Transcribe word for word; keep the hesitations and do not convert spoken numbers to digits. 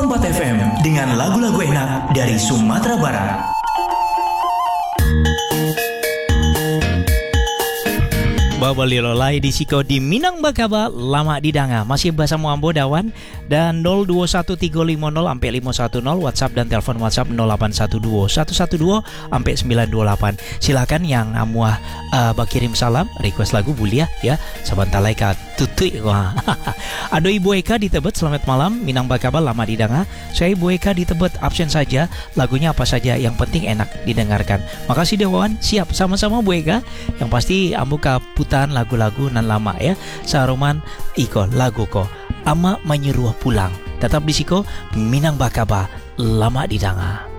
empat F M dengan lagu-lagu enak dari Sumatera Barat. Babalilolai di Siko di Minang Bakaba lama didanga masih bahasa Muambo Dawan dan nol dua satu tiga lima nol sampai lima satu nol WhatsApp dan telepon WhatsApp nol delapan satu dua satu satu dua sampai sembilan dua delapan. Silakan yang amuah uh, bakirim salam request lagu bulia ya sebentar lagi tutui wah. Ado Ibu Eka di Tebet, selamat malam Minang Bakaba lama didanga. Saya Ibu Eka di Tebet, absen saja, lagunya apa saja yang penting enak didengarkan. Makasih Dewan, siap sama-sama Bu Eka. Yang pasti ambu kaputan lagu-lagu nan lama ya. Saruman iko lagu ko ama menyuruh pulang. Tetap di Siko Minang Bakaba lama didanga.